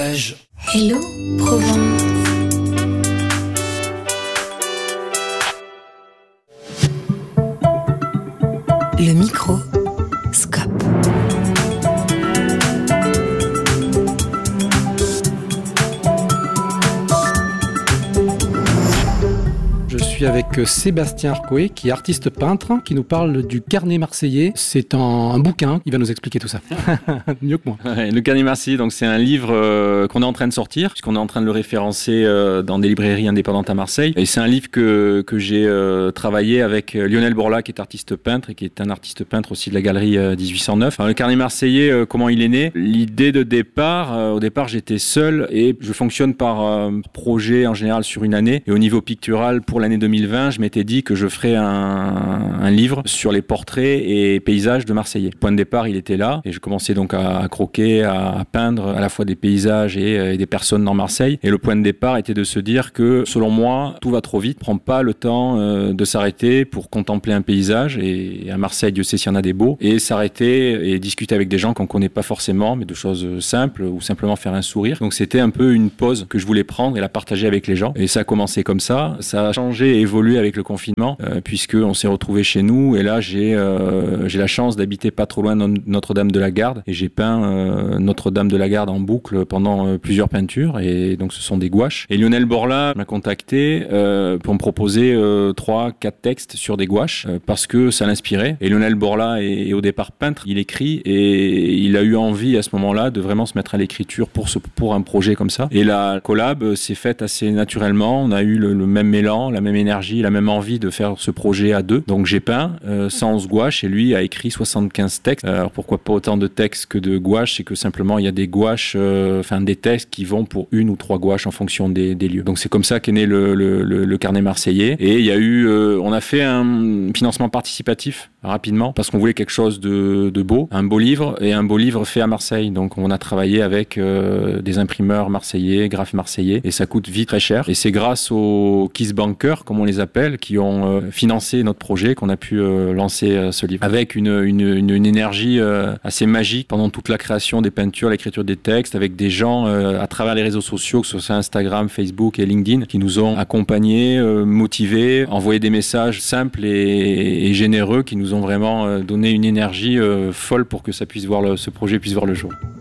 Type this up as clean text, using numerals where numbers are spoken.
Hello Provence. Le micro Scope. Je suis avec Sébastien Arcoé, qui est artiste peintre, qui nous parle du Carnet marseillais. C'est un bouquin, il va nous expliquer tout ça. Mieux que moi. Ouais, le Carnet marseillais, donc c'est un livre qu'on est en train de sortir, puisqu'on est en train de le référencer dans des librairies indépendantes à Marseille. Et c'est un livre que j'ai travaillé avec Lionel Borla, qui est artiste peintre et qui est un artiste peintre aussi de la galerie 1809. Alors, le Carnet marseillais, comment il est né? L'idée de départ, au départ j'étais seul et je fonctionne par projet en général sur une année. Et au niveau pictural, pour l'année 2020, je m'étais dit que je ferais un livre sur les portraits et paysages de Marseillais. Le point de départ, il était là et je commençais donc à croquer, à peindre à la fois des paysages et des personnes dans Marseille. Et le point de départ était de se dire que, selon moi, tout va trop vite, prend pas le temps de s'arrêter pour contempler un paysage. Et à Marseille, Dieu sait s'il y en a des beaux. Et s'arrêter et discuter avec des gens qu'on connaît pas forcément, mais de choses simples ou simplement faire un sourire. Donc c'était un peu une pause que je voulais prendre et la partager avec les gens. Et ça a commencé comme ça. Ça a changé et évolué avec le confinement, puisque on s'est retrouvés chez nous. Et là, j'ai la chance d'habiter pas trop loin de Notre-Dame de la Garde. Et j'ai peint Notre-Dame de la Garde en boucle pendant plusieurs peintures. Et donc, ce sont des gouaches. Et Lionel Borla m'a contacté pour me proposer 3-4 textes sur des gouaches parce que ça l'inspirait. Et Lionel Borla est au départ peintre. Il écrit et il a eu envie à ce moment-là de vraiment se mettre à l'écriture pour un projet comme ça. Et la collab s'est faite assez naturellement. On a eu le même élan, la même énergie, la même envie de faire ce projet à deux. Donc j'ai peint 111 gouaches et lui a écrit 75 textes. Alors pourquoi pas autant de textes que de gouaches? C'est que simplement il y a des gouaches, des textes qui vont pour 1 ou 3 gouaches en fonction des lieux. Donc c'est comme ça qu'est né le Carnet marseillais. Et il y a eu, on a fait un financement participatif rapidement parce qu'on voulait quelque chose de beau, un beau livre et un beau livre fait à Marseille. Donc on a travaillé avec des imprimeurs marseillais, graphes marseillais et ça coûte vite très cher. Et c'est grâce aux Kiss Bankers, comme on les appelle, qui ont financé notre projet qu'on a pu lancer ce livre avec une énergie assez magique pendant toute la création des peintures, l'écriture des textes, avec des gens à travers les réseaux sociaux, que ce soit Instagram, Facebook et LinkedIn, qui nous ont accompagnés, motivés, envoyé des messages simples et généreux qui nous ont vraiment donné une énergie folle pour que ce projet puisse voir le jour.